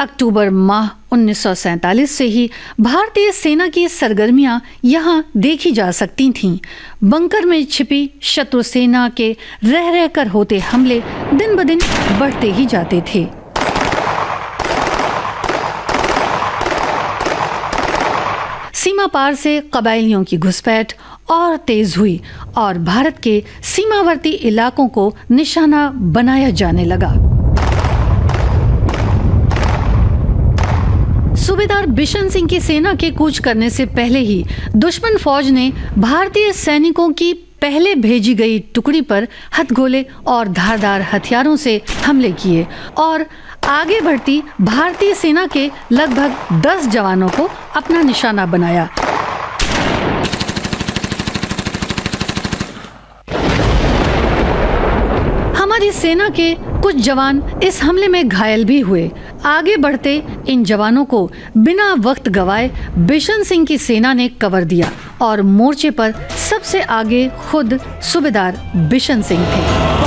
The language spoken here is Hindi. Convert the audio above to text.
अक्टूबर माह 1947 से ही भारतीय सेना की सरगर्मियां यहां देखी जा सकती थीं। बंकर में छिपी शत्रु सेना के रह रहकर होते हमले दिन ब दिन बढ़ते ही जाते थे। सीमा पार से कबायलियों की घुसपैठ और तेज हुई और भारत के सीमावर्ती इलाकों को निशाना बनाया जाने लगा। सूबेदार बिशन सिंह की सेना के कूच करने से पहले ही दुश्मन फौज ने भारतीय सैनिकों की पहले भेजी गई टुकड़ी पर हथगोले और धारदार हथियारों से हमले किए और आगे बढ़ती भारतीय सेना के लगभग 10 जवानों को अपना निशाना बनाया। हमारी सेना के कुछ जवान इस हमले में घायल भी हुए। आगे बढ़ते इन जवानों को बिना वक्त गवाए बिशन सिंह की सेना ने कवर दिया और मोर्चे पर सबसे आगे खुद सूबेदार बिशन सिंह थे।